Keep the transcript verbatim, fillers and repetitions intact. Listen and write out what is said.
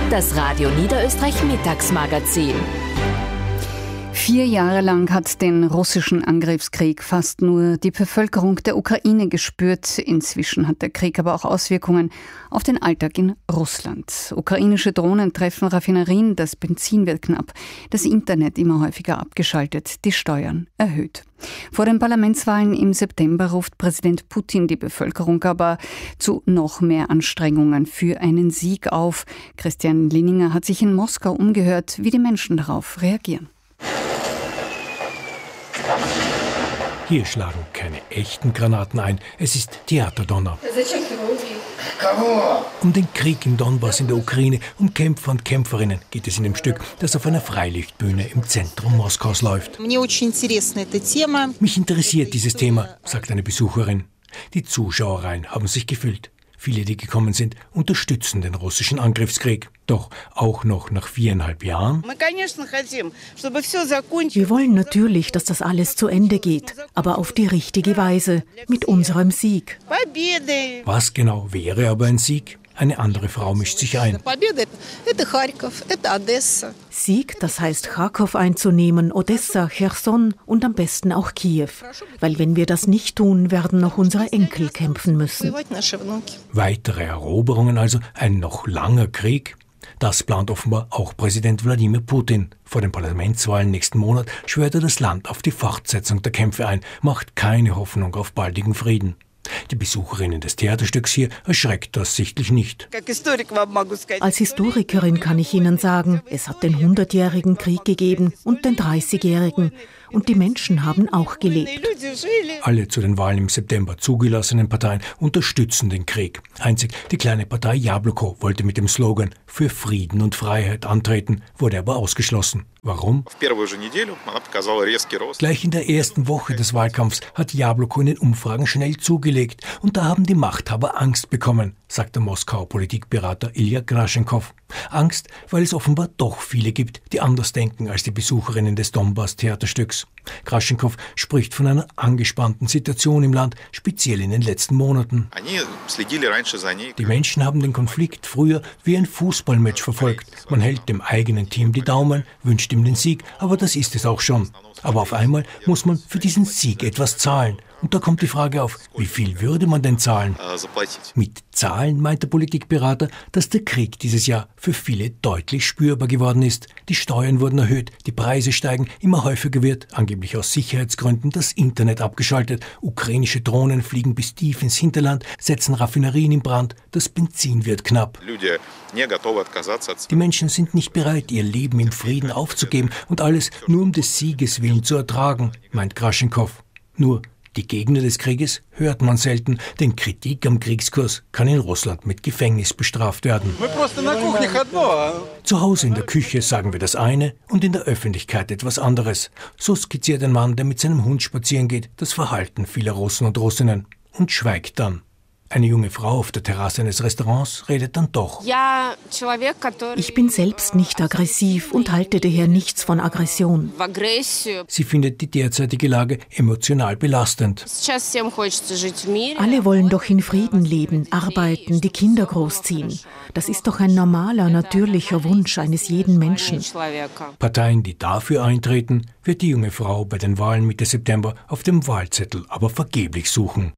Das Radio Niederösterreich Mittagsmagazin. Vier Jahre lang hat den russischen Angriffskrieg fast nur die Bevölkerung der Ukraine gespürt. Inzwischen hat der Krieg aber auch Auswirkungen auf den Alltag in Russland. Ukrainische Drohnen treffen Raffinerien, das Benzin wird knapp, das Internet immer häufiger abgeschaltet, die Steuern erhöht. Vor den Parlamentswahlen im September ruft Präsident Putin die Bevölkerung aber zu noch mehr Anstrengungen für einen Sieg auf. Christian Linninger hat sich in Moskau umgehört, wie die Menschen darauf reagieren. Hier schlagen keine echten Granaten ein, es ist Theaterdonner. Um den Krieg im Donbass in der Ukraine, um Kämpfer und Kämpferinnen geht es in dem Stück, das auf einer Freilichtbühne im Zentrum Moskaus läuft. Mich interessiert dieses Thema, sagt eine Besucherin. Die Zuschauerreihen haben sich gefüllt. Viele, die gekommen sind, unterstützen den russischen Angriffskrieg. Doch auch noch nach viereinhalb Jahren? Wir wollen natürlich, dass das alles zu Ende geht, aber auf die richtige Weise, mit unserem Sieg. Was genau wäre aber ein Sieg? Eine andere Frau mischt sich ein. Sieg, das heißt Charkow einzunehmen, Odessa, Cherson und am besten auch Kiew. Weil wenn wir das nicht tun, werden noch unsere Enkel kämpfen müssen. Weitere Eroberungen also, ein noch langer Krieg? Das plant offenbar auch Präsident Wladimir Putin. Vor den Parlamentswahlen nächsten Monat schwört er das Land auf die Fortsetzung der Kämpfe ein, macht keine Hoffnung auf baldigen Frieden. Die Besucherinnen des Theaterstücks hier erschreckt das sichtlich nicht. Als Historikerin kann ich Ihnen sagen, es hat den hundertjährigen Krieg gegeben und den dreißigjährigen. Und die Menschen haben auch gelebt. Alle zu den Wahlen im September zugelassenen Parteien unterstützen den Krieg. Einzig die kleine Partei Jabloko wollte mit dem Slogan „Für Frieden und Freiheit“ antreten, wurde aber ausgeschlossen. Warum? Gleich in der ersten Woche des Wahlkampfs hat Jabloko in den Umfragen schnell zugelegt. Und da haben die Machthaber Angst bekommen, sagt der Moskauer Politikberater Ilya Graschenkov. Angst, weil es offenbar doch viele gibt, die anders denken als die Besucherinnen des Donbass-Theaterstücks. Graschenkov spricht von einer angespannten Situation im Land, speziell in den letzten Monaten. Die Menschen haben den Konflikt früher wie ein Fußballmatch verfolgt. Man hält dem eigenen Team die Daumen, wünscht ihm den Sieg, aber das ist es auch schon. Aber auf einmal muss man für diesen Sieg etwas zahlen. Und da kommt die Frage auf, wie viel würde man denn zahlen? Mit Zahlen meint der Politikberater, dass der Krieg dieses Jahr für viele deutlich spürbar geworden ist. Die Steuern wurden erhöht, die Preise steigen, immer häufiger wird, angeblich aus Sicherheitsgründen, das Internet abgeschaltet. Ukrainische Drohnen fliegen bis tief ins Hinterland, setzen Raffinerien in Brand, das Benzin wird knapp. Die Menschen sind nicht bereit, ihr Leben im Frieden aufzugeben und alles nur um des Sieges willen zu ertragen, meint Graschenkov. Nur die Gegner des Krieges hört man selten, denn Kritik am Kriegskurs kann in Russland mit Gefängnis bestraft werden. Zu Hause in der Küche sagen wir das eine und in der Öffentlichkeit etwas anderes. So skizziert ein Mann, der mit seinem Hund spazieren geht, das Verhalten vieler Russen und Russinnen und schweigt dann. Eine junge Frau auf der Terrasse eines Restaurants redet dann doch. Ich bin selbst nicht aggressiv und halte daher nichts von Aggression. Sie findet die derzeitige Lage emotional belastend. Alle wollen doch in Frieden leben, arbeiten, die Kinder großziehen. Das ist doch ein normaler, natürlicher Wunsch eines jeden Menschen. Parteien, die dafür eintreten, wird die junge Frau bei den Wahlen Mitte September auf dem Wahlzettel aber vergeblich suchen.